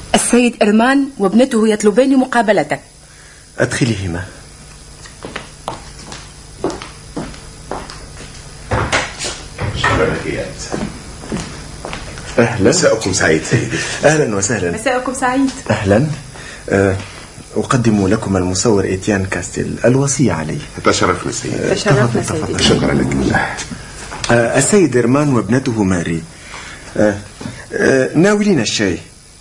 السيد إرمان وابنته يطلبان مقابلتك. أدخليهما. أهلا. مساءكم سعيد سيدي. أهلا وسهلا. مساءكم سعيد. أهلا. أقدم لكم المصور إتيان كاستيل الوصي عليه. تشرفنا سيدي. تشرفنا سيدي. شكرا لك. السيد إرمان وابنته ماري ناولين الشاي.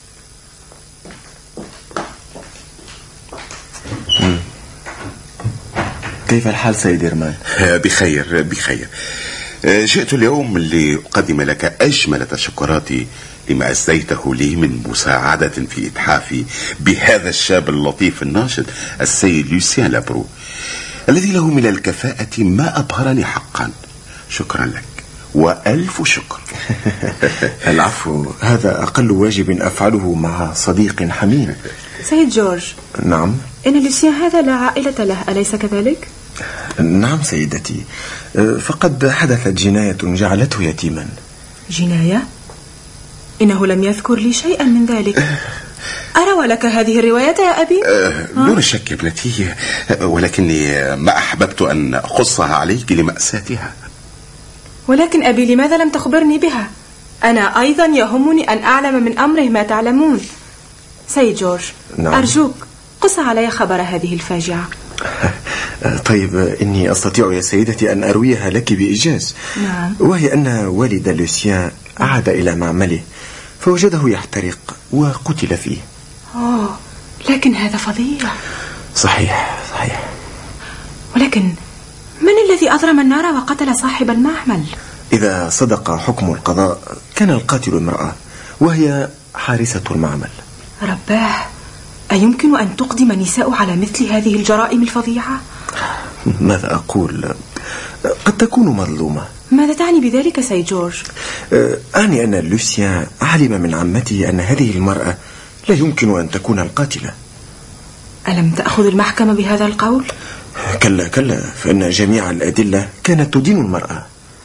كيف الحال سيد إرمان؟ بخير بخير. جئت اليوم لأقدم لك أجمل تشكراتي لما أسديته لي من مساعدة في إتحافي بهذا الشاب اللطيف الناشط السيد لوسيان لابرو الذي له من الكفاءة ما أبهرني حقا. شكرا لك وألف شكر. العفو، هذا أقل واجب أفعله مع صديق حميم. سيد جورج. نعم. إن لوسيان هذا لا عائلة له، أليس كذلك؟ نعم سيدتي، فقد حدثت جناية جعلته يتيما. جناية؟ إنه لم يذكر لي شيئا من ذلك. أروى لك هذه الرواية يا أبي؟ دون شك ابنتي، ولكني ما أحببت أن أخصها عليك لمأساتها. ولكن أبي لماذا لم تخبرني بها؟ أنا أيضا يهمني أن أعلم من أمره ما تعلمون. سيد جورج. نعم. أرجوك قص علي خبر هذه الفاجعة. طيب، إني أستطيع يا سيدتي أن أرويها لك بإيجاز. نعم. وهي أن والد لوسيان عاد إلى معمله فوجده يحترق وقتل فيه. لكن هذا فظيع. صحيح. ولكن من الذي أضرم النار وقتل صاحب المعمل؟ إذا صدق حكم القضاء كان القاتل امرأة وهي حارسة المعمل. رباه، أيمكن أن تقدم النساء على مثل هذه الجرائم الفظيعة؟ ماذا أقول؟ قد تكون مظلومة. ماذا تعني بذلك سيد جورج؟ أعني أن لوسيان علم من عمته أن هذه المرأة لا يمكن أن تكون القاتلة. ألم تأخذ المحكمة بهذا القول؟ كلا، فإن جميع الأدلة كانت تدين المرأة.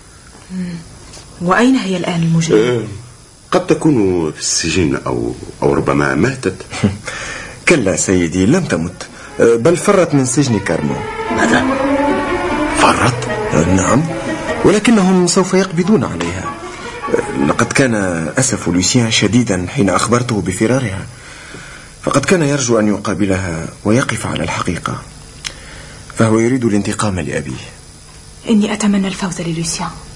وأين هي الآن المجرمة؟ قد تكون في السجن أو ربما ماتت. كلا سيدي، لم تمت، بل فرت من سجن كارمون. ماذا؟ فرت؟ نعم، ولكنهم سوف يقبضون عليها. لقد كان أسف لوسيان شديدا حين أخبرته بفرارها، فقد كان يرجو أن يقابلها ويقف على الحقيقة، فهو يريد الانتقام لأبيه. إني أتمنى الفوز للوسيان.